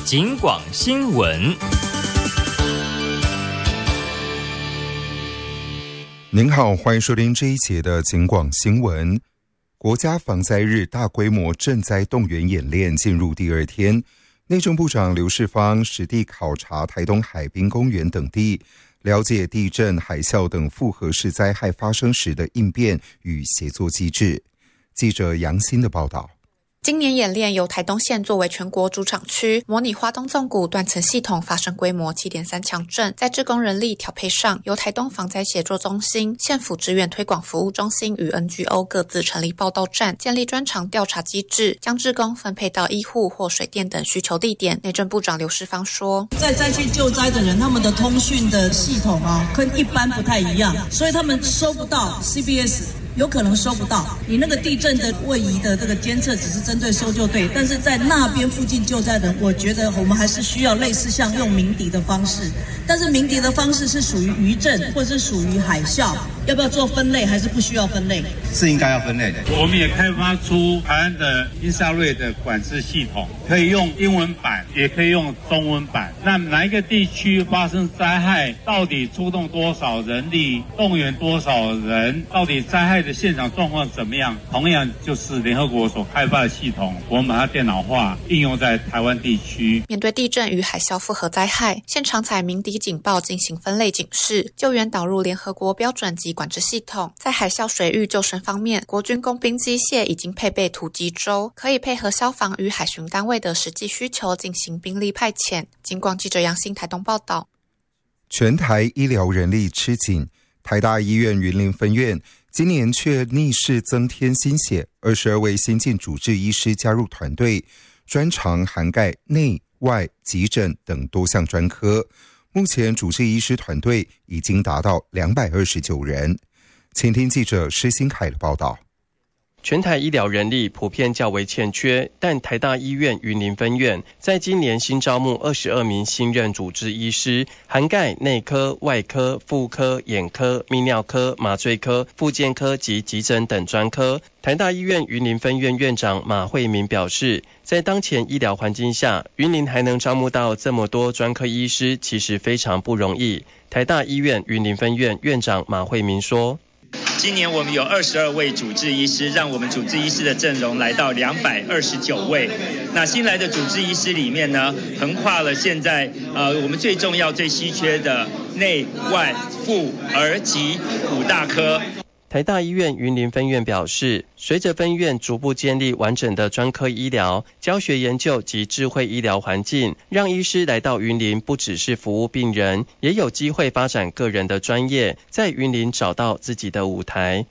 警广新闻。 您好，欢迎收听这一节的警广新闻。国家防灾日大规模赈灾动员演练进入第二天，内政部长刘世芳实地考察台东海滨公园等地，了解地震、海啸等复合式灾害发生时的应变与协作机制。记者杨欣的报道。 今年演练由台东县作为全国主场区，模拟花东纵谷断层系统发生规模 7.3 强震。在志工人力调配上，由台东防灾协作中心、县府支援推广服务中心与 NGO 各自成立报道站，建立专长调查机制，将志工分配到医护或水电等需求地点。内政部长刘世芳说， 在灾区救灾的人，他们的通讯的系统跟一般不太一样，所以他们收不到 CBS，有可能收不到。你那个地震的位移的这个监测只是针对搜救队，但是在那边附近救灾的人，我觉得我们还是需要类似像用鸣笛的方式，但是鸣笛的方式是属于余震或是属于海啸，要不要做分类还是不需要分类？ 是应该要分类的。我们也开发出台湾的英沙瑞的管制系统，可以用英文版，也可以用中文版。那哪一个地区发生灾害，到底出动多少人力，动员多少人，到底灾害的现场状况怎么样？同样就是联合国所开发的系统，我们把它电脑化，应用在台湾地区。 面对地震与海啸复合灾害，现场采鸣笛警报进行分类警示，救援导入联合国标准及管制系统。在海啸水域救生方面，国军工兵机械已经配备突击舟，可以配合消防与海巡单位的实际需求进行兵力派遣。警广记者杨欣台东报道。 全台医疗人力吃紧，台大医院云林分院今年却逆势增添新血，22位新进主治医师加入团队，专长涵盖内外急诊等多项专科。目前主治医师团队已经达到229人。请听记者施新凯的报道。 全台医疗人力普遍较为欠缺，但台大医院云林分院在今年新招募22名新任主治医师，涵盖内科、外科、妇科、眼科、泌尿科、麻醉科、复健科及急诊等专科。台大医院云林分院院长马惠民表示，在当前医疗环境下，云林还能招募到这么多专科医师，其实非常不容易。台大医院云林分院院长马惠民说， 今年我们有22位主治医师，让我们主治医师的阵容来到229位。那新来的主治医师里面呢，横跨了现在我们最重要、最稀缺的内外妇儿急5大科。 台大医院云林分院表示，随着分院逐步建立完整的专科医疗、教学研究及智慧医疗环境，让医师来到云林不只是服务病人，也有机会发展个人的专业，在云林找到自己的舞台。